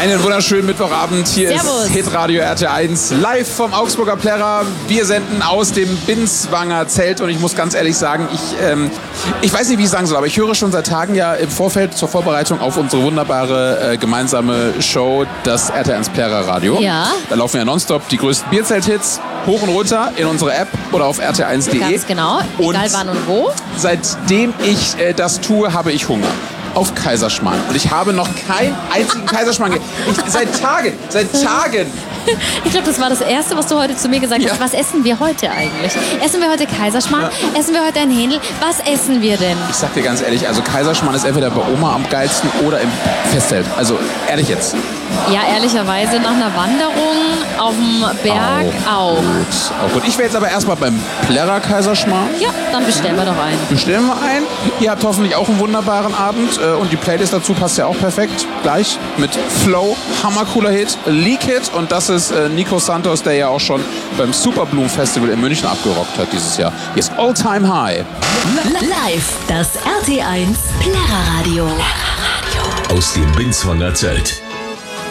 Einen wunderschönen Mittwochabend. Hier Servus. ist Hitradio RT1 live vom Augsburger Plärrer. Wir senden aus dem Binswanger Zelt und ich muss ganz ehrlich sagen, ich weiß nicht, wie ich sagen soll, aber ich höre schon seit Tagen ja im Vorfeld zur Vorbereitung auf unsere wunderbare gemeinsame Show, das RT1 Plärrer Radio. Ja. Da laufen ja nonstop die größten Bierzelthits hoch und runter in unsere App oder auf rt1.de. Ganz genau, und egal wann und wo. Seitdem ich das tue, habe ich Hunger. Auf Kaiserschmarrn. Und ich habe noch keinen einzigen Kaiserschmarrn seit Tagen. Ich glaube, das war das Erste, was du heute zu mir gesagt hast. Ja. Was essen wir heute eigentlich? Essen wir heute Kaiserschmarrn? Ja. Essen wir heute ein Händel? Was essen wir denn? Ich sag dir ganz ehrlich, also Kaiserschmarrn ist entweder bei Oma am geilsten oder im Festzelt. Also ehrlich jetzt. Ja, ehrlicherweise nach einer Wanderung auf dem Berg auch. Gut. Ich wäre jetzt aber erstmal beim Plärrer Kaiserschmarrn. Ja, dann bestellen wir doch einen. Bestellen wir ein. Ihr habt hoffentlich auch einen wunderbaren Abend. Und die Playlist dazu passt ja auch perfekt. Gleich mit Flow, hammercooler Hit, Leak Hit. Und das ist Nico Santos, der ja auch schon beim Superbloom Festival in München abgerockt hat dieses Jahr. Hier ist All Time High. Live, das RT1 Plärrer Radio. Aus dem Binswanger Zelt.